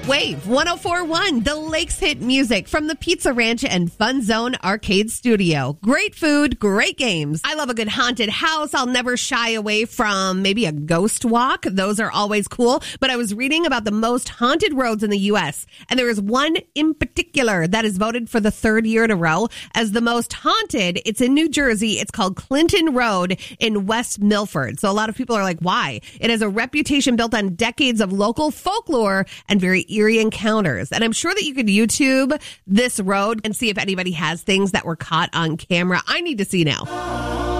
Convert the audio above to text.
Wave 104.1, the Lakes hit music from the Pizza Ranch and Fun Zone Arcade Studio. Great food, great games. I love a good haunted house. I'll never shy away from maybe a ghost walk. Those are always cool. But I was reading about the most haunted roads in the U.S., and there is one in particular that is voted for the third year in a row as the most haunted. It's in New Jersey. It's called Clinton Road in West Milford. So a lot of people are like, why? It has a reputation built on decades of local folklore and very eerie encounters. And I'm sure that you could YouTube this road and see if anybody has things that were caught on camera. I need to see now.